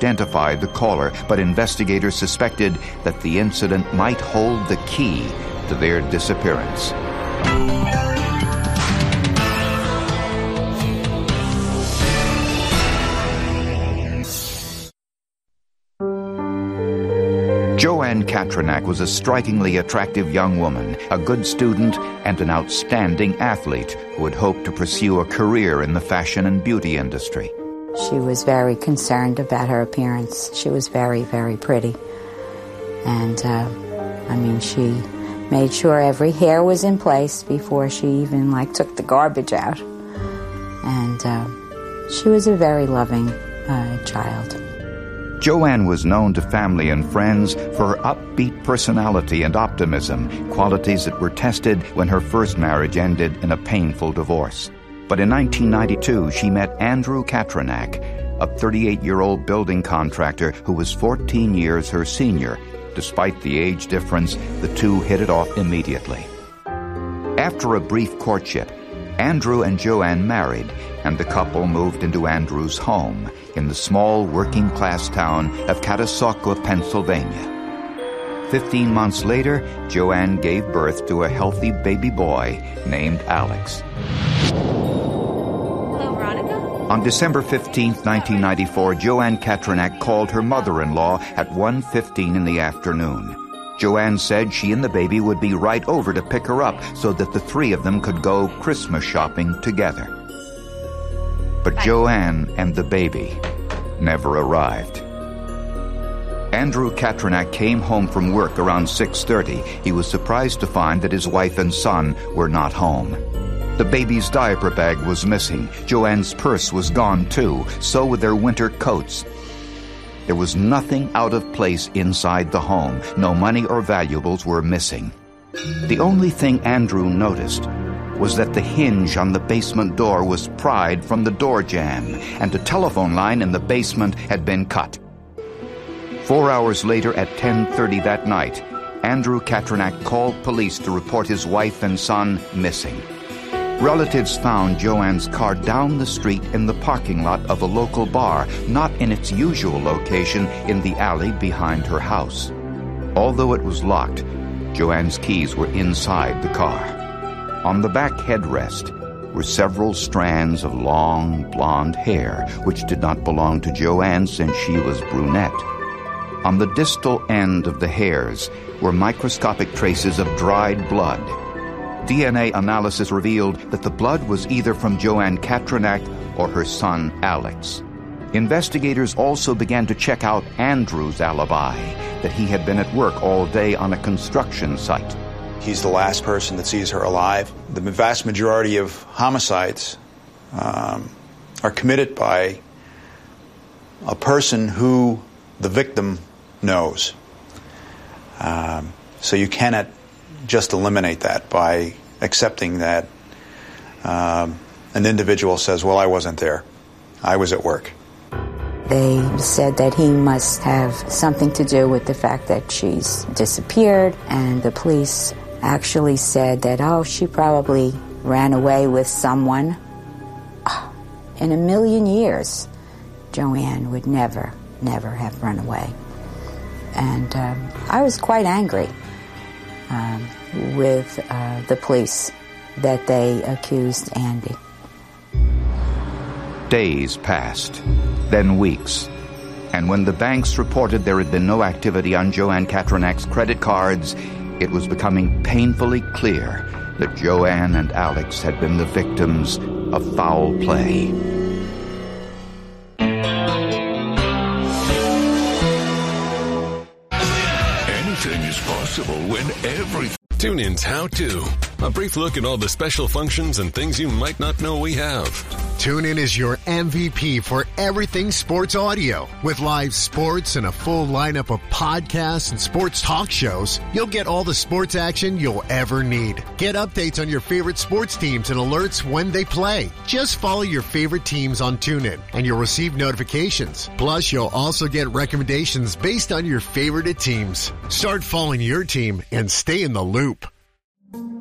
identify the caller, but investigators suspected that the incident might hold the key to their disappearance. Joanne Katranak was a strikingly attractive young woman, a good student, and an outstanding athlete who had hoped to pursue a career in the fashion and beauty industry. She was very concerned about her appearance. She was very, very pretty. And, she made sure every hair was in place before she even, took the garbage out. And she was a very loving child. Joanne was known to family and friends for her upbeat personality and optimism, qualities that were tested when her first marriage ended in a painful divorce. But in 1992, she met Andrew Katranak, a 38-year-old building contractor who was 14 years her senior. Despite the age difference, the two hit it off immediately. After a brief courtship, Andrew and Joanne married, and the couple moved into Andrew's home in the small working-class town of Catasauqua, Pennsylvania. 15 months later, Joanne gave birth to a healthy baby boy named Alex. Hello, Veronica? On December 15, 1994, Joanne Katranak called her mother-in-law at 1:15 in the afternoon. Joanne said she and the baby would be right over to pick her up so that the three of them could go Christmas shopping together. But Joanne and the baby never arrived. Andrew Katranak came home from work around 6:30. He was surprised to find that his wife and son were not home. The baby's diaper bag was missing. Joanne's purse was gone too, so were their winter coats. There was nothing out of place inside the home. No money or valuables were missing. The only thing Andrew noticed was that the hinge on the basement door was pried from the door jamb, and the telephone line in the basement had been cut. 4 hours later, at 10:30 that night, Andrew Katranak called police to report his wife and son missing. Relatives found Joanne's car down the street in the parking lot of a local bar, not in its usual location in the alley behind her house. Although it was locked, Joanne's keys were inside the car. On the back headrest were several strands of long, blonde hair, which did not belong to Joanne since she was brunette. On the distal end of the hairs were microscopic traces of dried blood. DNA analysis revealed that the blood was either from Joanne Katranak or her son, Alex. Investigators also began to check out Andrew's alibi, that he had been at work all day on a construction site. He's the last person that sees her alive. The vast majority of homicides are committed by a person who the victim knows. So you cannot just eliminate that by accepting that an individual says, well, I wasn't there. I was at work. They said that he must have something to do with the fact that she's disappeared, and the police actually said that, she probably ran away with someone. In a million years, Joanne would never have run away. And I was quite angry with the police that they accused Andy. Days passed, then weeks. And when the banks reported there had been no activity on Joanne Katranak's credit cards, it was becoming painfully clear that Joanne and Alex had been the victims of foul play. Anything is possible when everything... TuneIn's How To. A brief look at all the special functions and things you might not know we have. TuneIn is your MVP for everything sports audio. With live sports and a full lineup of podcasts and sports talk shows, you'll get all the sports action you'll ever need. Get updates on your favorite sports teams and alerts when they play. Just follow your favorite teams on TuneIn, and you'll receive notifications. Plus, you'll also get recommendations based on your favorite teams. Start following your team and stay in the loop.